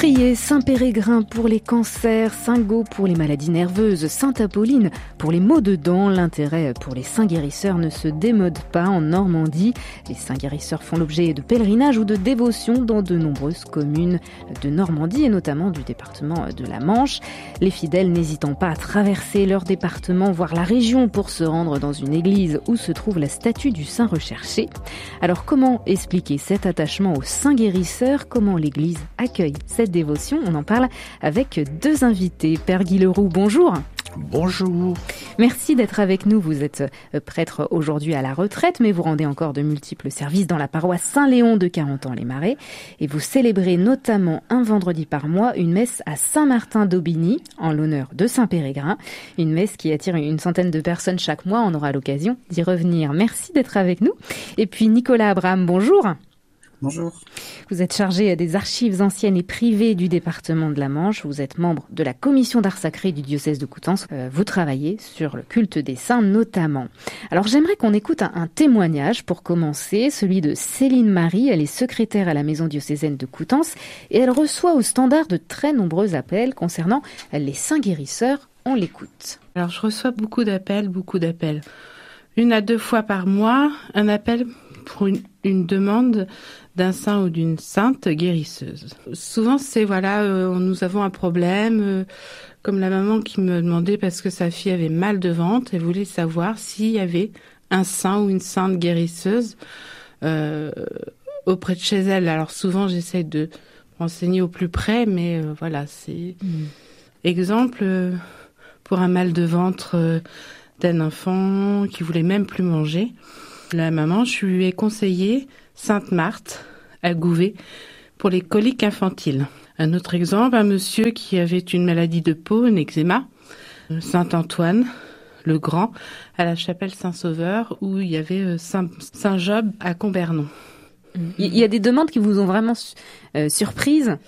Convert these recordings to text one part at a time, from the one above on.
Priez Saint-Pérégrin pour les cancers, Saint-Gau pour les maladies nerveuses, Sainte-Apolline pour les maux de dents. L'intérêt pour les saints guérisseurs ne se démode pas en Normandie. Les saints guérisseurs font l'objet de pèlerinages ou de dévotions dans de nombreuses communes de Normandie et notamment du département de la Manche. Les fidèles n'hésitant pas à traverser leur département, voire la région pour se rendre dans une église où se trouve la statue du saint recherché. Alors comment expliquer cet attachement aux saints guérisseurs? Comment l'église accueille cette dévotion? On en parle avec deux invités. Père Guy Leroux, bonjour. Bonjour. Merci d'être avec nous. Vous êtes prêtre aujourd'hui à la retraite, mais vous rendez encore de multiples services dans la paroisse Saint-Léon de Carentan-les-Marais. Et vous célébrez notamment un vendredi par mois une messe à Saint-Martin d'Aubigny en l'honneur de Saint-Pérégrin. Une messe qui attire une centaine de personnes chaque mois. On aura l'occasion d'y revenir. Merci d'être avec nous. Et puis Nicolas Abraham, bonjour. Bonjour. Vous êtes chargé des archives anciennes et privées du département de la Manche. Vous êtes membre de la commission d'art sacré du diocèse de Coutances. Vous travaillez sur le culte des saints notamment. Alors j'aimerais qu'on écoute un témoignage pour commencer, celui de Céline Marie. Elle est secrétaire à la maison diocésaine de Coutances et elle reçoit au standard de très nombreux appels concernant les saints guérisseurs. On l'écoute. Alors je reçois beaucoup d'appels. 1 à 2 fois par mois, un appel pour une demande d'un saint ou d'une sainte guérisseuse. Souvent, c'est nous avons un problème, comme la maman qui me demandait parce que sa fille avait mal de ventre et voulait savoir s'il y avait un saint ou une sainte guérisseuse auprès de chez elle. Alors souvent, j'essaie de renseigner au plus près, mais c'est... Exemple, pour un mal de ventre d'un enfant qui voulait même plus manger, la maman, je lui ai conseillé Sainte Marthe à Gouvet pour les coliques infantiles. Un autre exemple, un monsieur qui avait une maladie de peau, un eczéma, Saint Antoine le Grand à la chapelle Saint-Sauveur où il y avait Saint Job à Combernon. Il y a des demandes qui vous ont vraiment surprise?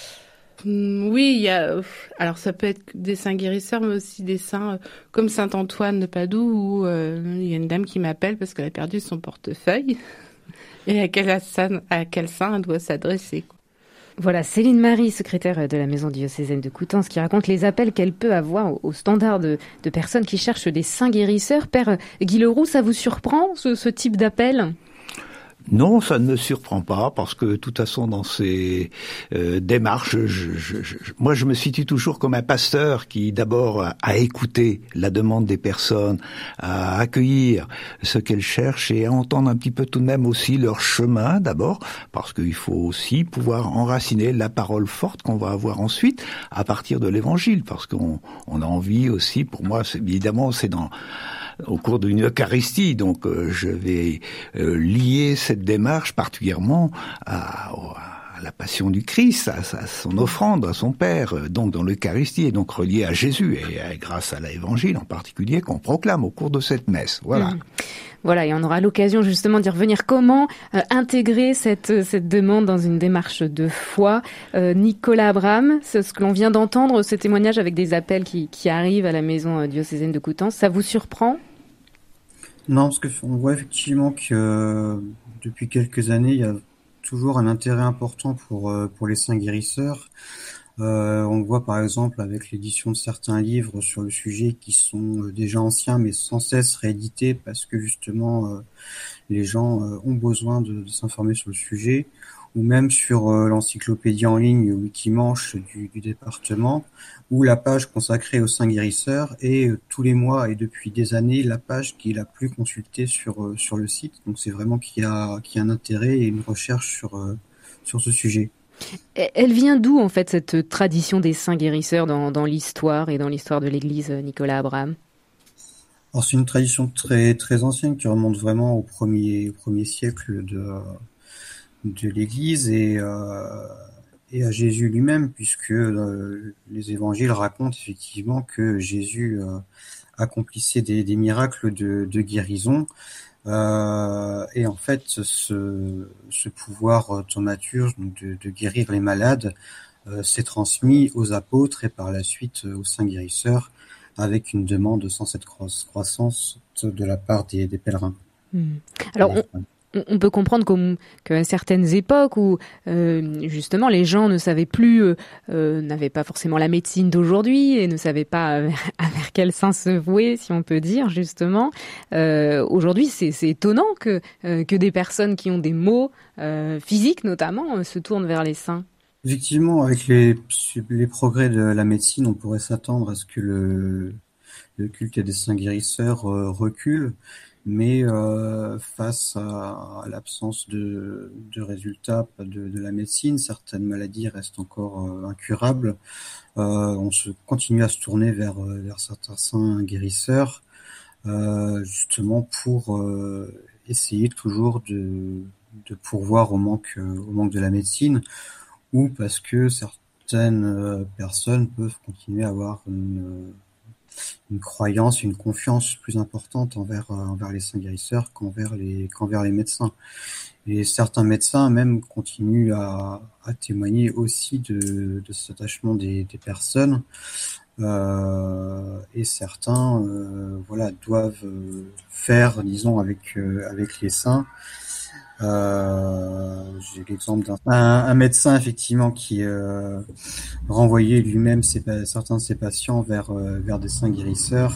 Oui, il y a. Alors ça peut être des saints guérisseurs, mais aussi des saints comme Saint Antoine de Padoue, où il y a une dame qui m'appelle parce qu'elle a perdu son portefeuille et à quel saint elle doit s'adresser. Voilà, Céline Marie, secrétaire de la maison diocésaine de Coutances, qui raconte les appels qu'elle peut avoir au standard de personnes qui cherchent des saints guérisseurs. Père Guy Leroux, ça vous surprend ce type d'appel ? Non, ça ne me surprend pas parce que de toute façon dans ces démarches, moi je me situe toujours comme un pasteur qui d'abord a écouté la demande des personnes, à accueillir ce qu'elles cherchent et à entendre un petit peu tout de même aussi leur chemin d'abord, parce qu'il faut aussi pouvoir enraciner la parole forte qu'on va avoir ensuite à partir de l'évangile, parce qu'on a envie aussi, pour moi c'est au cours d'une Eucharistie, donc je vais lier cette démarche particulièrement à la passion du Christ, à son offrande, à son Père, donc dans l'Eucharistie, et donc relié à Jésus, et grâce à l'Évangile en particulier qu'on proclame au cours de cette messe. Voilà. Voilà, et on aura l'occasion justement d'y revenir. Comment intégrer cette demande dans une démarche de foi? Nicolas Abraham, c'est ce que l'on vient d'entendre, ce témoignage avec des appels qui arrivent à la maison diocésaine de Coutances, ça vous surprend? Non, parce qu'on voit effectivement que depuis quelques années, il y a toujours un intérêt important pour les saints guérisseurs. On le voit par exemple avec l'édition de certains livres sur le sujet qui sont déjà anciens mais sans cesse réédités parce que justement les gens ont besoin de s'informer sur le sujet, ou même sur l'encyclopédie en ligne Wikimanche du département, où la page consacrée aux saints guérisseurs est tous les mois et depuis des années la page qui est la plus consultée sur le site. Donc c'est vraiment qu'il y a un intérêt et une recherche sur ce sujet. Elle vient d'où en fait cette tradition des saints guérisseurs dans l'histoire et dans l'histoire de l'Église, Nicolas Abraham? Alors c'est une tradition très très ancienne qui remonte vraiment au premier siècle de l'Église et à Jésus lui-même, puisque les évangiles racontent effectivement que Jésus accomplissait des miracles de guérison. Et en fait, ce pouvoir thaumaturge de guérir les malades s'est transmis aux apôtres et par la suite aux saints guérisseurs, avec une demande sans cette croissance de la part des pèlerins. Alors, On peut comprendre qu'à certaines époques où justement les gens ne savaient plus, n'avaient pas forcément la médecine d'aujourd'hui et ne savaient pas vers quel saint se vouer, si on peut dire justement. Aujourd'hui, c'est étonnant que des personnes qui ont des maux physiques notamment se tournent vers les saints. Effectivement, avec les progrès de la médecine, on pourrait s'attendre à ce que le culte des saints guérisseurs recule. Mais face à l'absence de résultats de la médecine, certaines maladies restent encore incurables. On continue à se tourner vers certains saints guérisseurs, justement pour essayer toujours de pourvoir au manque de la médecine, ou parce que certaines personnes peuvent continuer à avoir une croyance, une confiance plus importante envers les saints guérisseurs qu'envers les médecins. Et certains médecins même continuent à témoigner aussi de cet attachement des personnes. Et certains doivent faire, disons, avec les saints. J'ai l'exemple d'un médecin effectivement qui renvoyait lui-même certains de ses patients vers des saints guérisseurs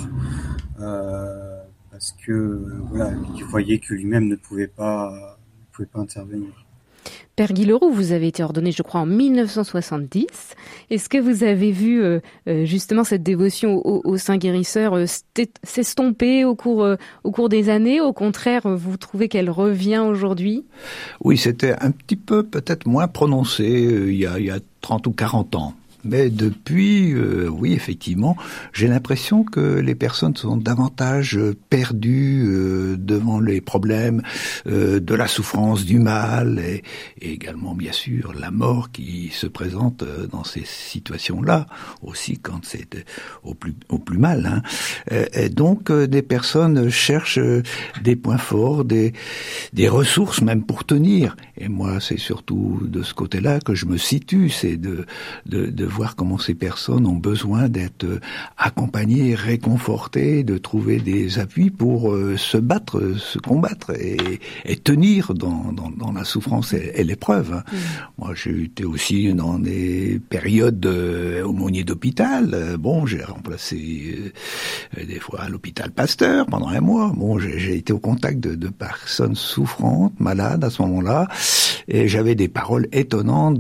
parce que il voyait que lui-même ne pouvait pas intervenir. Père Guy Leroux, vous avez été ordonné, je crois, en 1970. Est-ce que vous avez vu justement cette dévotion aux saints guérisseurs s'estomper au cours des années? Au contraire, vous trouvez qu'elle revient aujourd'hui? Oui, c'était un petit peu peut-être moins prononcé il y a 30 ou 40 ans. Mais depuis, oui, effectivement, j'ai l'impression que les personnes sont davantage perdues devant les problèmes de la souffrance, du mal et également, bien sûr, la mort qui se présente dans ces situations-là, aussi quand c'est au plus mal. Hein. Et donc, des personnes cherchent des points forts, des ressources même pour tenir. Et moi, c'est surtout de ce côté-là que je me situe, c'est de voir comment ces personnes ont besoin d'être accompagnées, réconfortées, de trouver des appuis pour se battre, se combattre et tenir dans la souffrance et l'épreuve. Hein. Moi, j'ai été aussi dans des périodes aumônier d'hôpital. Bon, j'ai remplacé des fois à l'hôpital Pasteur pendant un mois. Bon, j'ai été au contact de personnes souffrantes, malades à ce moment-là, et j'avais des paroles étonnantes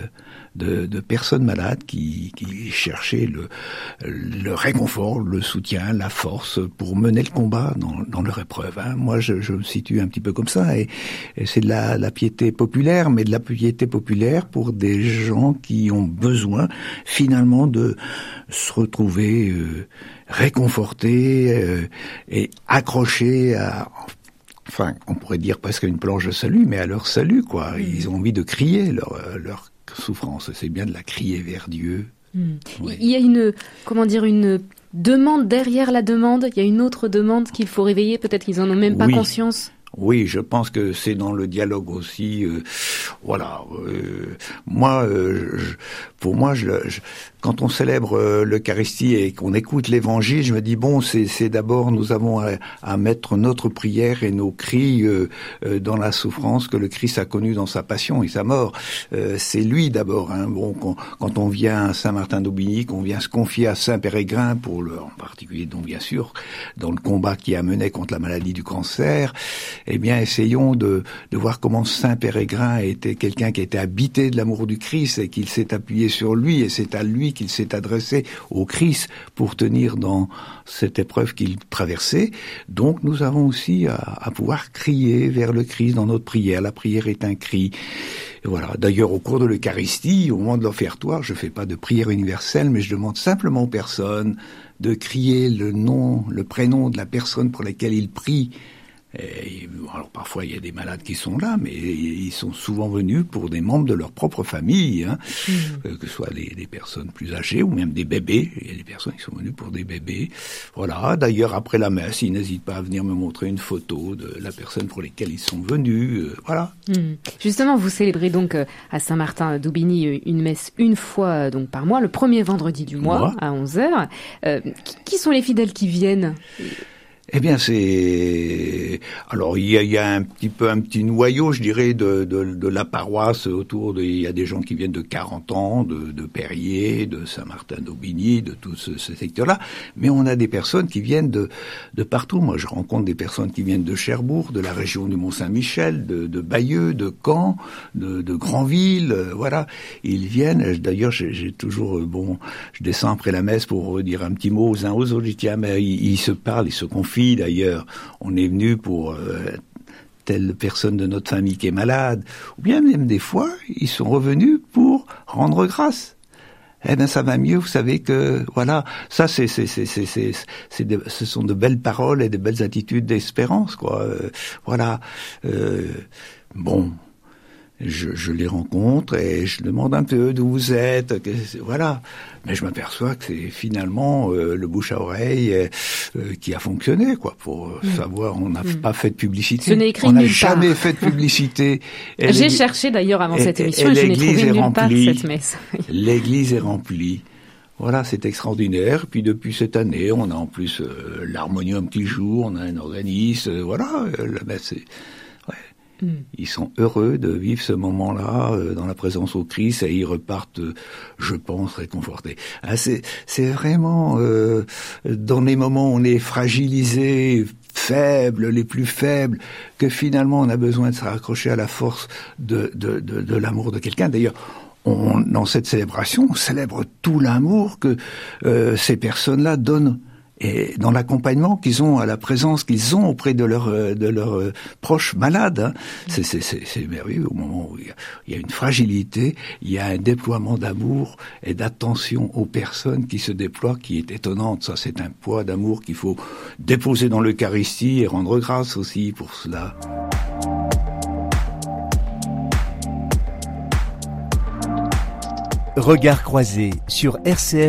de personnes malades qui cherchaient le réconfort, le soutien, la force pour mener le combat dans leur épreuve. Hein. Moi, je me situe un petit peu comme ça, et c'est de la piété populaire, mais de la piété populaire pour des gens qui ont besoin finalement de se retrouver réconfortés et accrochés à... Enfin, on pourrait dire presque une planche de salut, mais à leur salut, quoi. Ils ont envie de crier leur souffrance. C'est bien de la crier vers Dieu. Oui. Il y a une demande derrière la demande. Il y a une autre demande qu'il faut réveiller. Peut-être qu'ils en ont même pas conscience. Oui, je pense que c'est dans le dialogue aussi. Pour moi, quand on célèbre l'Eucharistie et qu'on écoute l'Évangile, je me dis c'est d'abord nous avons à mettre notre prière et nos cris dans la souffrance que le Christ a connue dans sa passion et sa mort. C'est lui d'abord. Hein. Bon, quand on vient à Saint-Martin d'Aubigny, qu'on vient se confier à Saint Pérégrin en particulier, donc bien sûr, dans le combat qu'il a mené contre la maladie du cancer. Eh bien, essayons de voir comment Saint Pérégrin était quelqu'un qui était habité de l'amour du Christ et qu'il s'est appuyé sur lui, et c'est à lui qu'il s'est adressé au Christ pour tenir dans cette épreuve qu'il traversait. Donc, nous avons aussi à pouvoir crier vers le Christ dans notre prière. La prière est un cri. Et voilà. D'ailleurs, au cours de l'Eucharistie, au moment de l'offertoire, je fais pas de prière universelle, mais je demande simplement aux personnes de crier le prénom de la personne pour laquelle ils prient. Et alors parfois il y a des malades qui sont là, mais ils sont souvent venus pour des membres de leur propre famille, hein, que ce soit des personnes plus âgées ou même des bébés. Il y a des personnes qui sont venues pour des bébés. Voilà. D'ailleurs après la messe, ils n'hésitent pas à venir me montrer une photo de la personne pour laquelle ils sont venus. Voilà. Justement, vous célébrez donc à Saint-Martin d'Aubigny une messe une fois donc par mois, le premier vendredi du mois à 11h. Qui sont les fidèles qui viennent ? Eh bien, alors il y a un petit noyau, je dirais, de la paroisse autour il y a des gens qui viennent de 40 ans, de Périers, de Saint-Martin-d'Aubigny, de tout ce secteur-là. Mais on a des personnes qui viennent de partout. Moi, je rencontre des personnes qui viennent de Cherbourg, de la région du Mont-Saint-Michel, de Bayeux, de Caen, de Granville, voilà. Ils viennent. D'ailleurs, j'ai toujours, je descends après la messe pour dire un petit mot aux uns aux autres. Je dis, tiens, mais ils se parlent, ils se confient. D'ailleurs, on est venu pour telle personne de notre famille qui est malade, ou bien même des fois, ils sont revenus pour rendre grâce. Eh ben, ça va mieux, vous savez que, voilà, ça ce sont de belles paroles et de belles attitudes d'espérance, quoi. Voilà. Bon. Je les rencontre et je demande un peu d'où vous êtes, voilà. Mais je m'aperçois que c'est finalement le bouche à oreille qui a fonctionné, quoi. Pour savoir, on n'a pas fait de publicité. Ce n'est écrit on n'a nulle jamais part. fait de publicité. J'ai cherché d'ailleurs avant cette émission et je n'ai trouvé nulle part cette messe. L'église est remplie. Voilà, c'est extraordinaire. Puis depuis cette année, on a en plus l'harmonium qui joue, on a un organiste, voilà. La messe est... Ils sont heureux de vivre ce moment-là dans la présence au Christ et ils repartent, je pense, réconfortés. C'est vraiment dans les moments où on est fragilisé, faible, les plus faibles, que finalement on a besoin de se raccrocher à la force de l'amour de quelqu'un. D'ailleurs, dans cette célébration, on célèbre tout l'amour que ces personnes-là donnent. Et dans l'accompagnement qu'ils ont, à la présence qu'ils ont auprès de leurs proches malades, hein. C'est merveilleux au moment où il y a une fragilité, il y a un déploiement d'amour et d'attention aux personnes qui se déploient qui est étonnante. Ça, c'est un poids d'amour qu'il faut déposer dans l'Eucharistie et rendre grâce aussi pour cela. Regard croisé sur RCF.